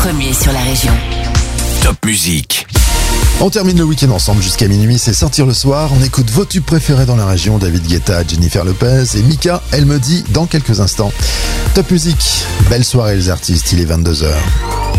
premier sur la région. Top Musique. On termine le week-end ensemble jusqu'à minuit, c'est sortir le soir. On écoute vos tubes préférés dans la région, David Guetta, Jennifer Lopez et Mika, elle me dit dans quelques instants. Top Musique, belle soirée les artistes, il est 22h.